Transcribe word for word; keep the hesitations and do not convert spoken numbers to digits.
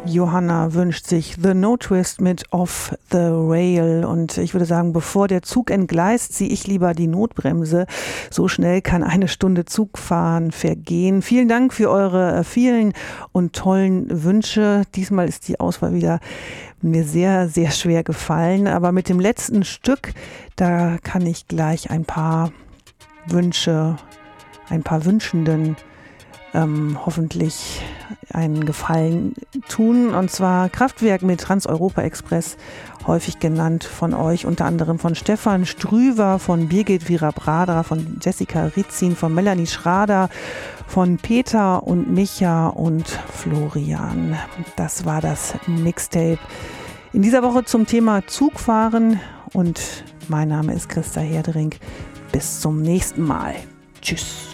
Johanna wünscht sich The No Twist mit Off the Rail. Und ich würde sagen, bevor der Zug entgleist, ziehe ich lieber die Notbremse. So schnell kann eine Stunde Zugfahren vergehen. Vielen Dank für eure vielen und tollen Wünsche. Diesmal ist die Auswahl wieder mir sehr, sehr schwer gefallen. Aber mit dem letzten Stück, da kann ich gleich ein paar Wünsche, ein paar Wünschenden Ähm, hoffentlich einen Gefallen tun. Und zwar Kraftwerk mit Trans-Europa Express, häufig genannt von euch, unter anderem von Stefan Strüver, von Birgit Virabrada, von Jessica Ritzin, von Melanie Schrader, von Peter und Micha und Florian. Das war das Mixtape in dieser Woche zum Thema Zugfahren. Und mein Name ist Christa Herdering. Bis zum nächsten Mal. Tschüss.